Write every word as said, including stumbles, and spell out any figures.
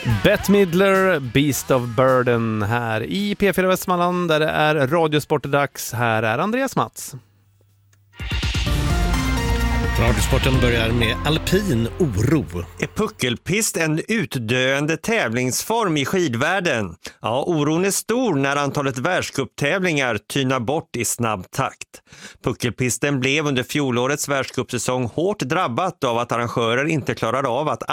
Bette Midler, Beast of Burden här i P fyra Västmanland där det är radiosportdags. Här är Andreas Mats. Radiosporten börjar med alpin oro. Är puckelpist en utdöende tävlingsform i skidvärlden? Ja, oron är stor när antalet världscuptävlingar tynar bort i snabb takt. Puckelpisten blev under fjolårets världscupsäsong hårt drabbat av att arrangörer inte klarade av att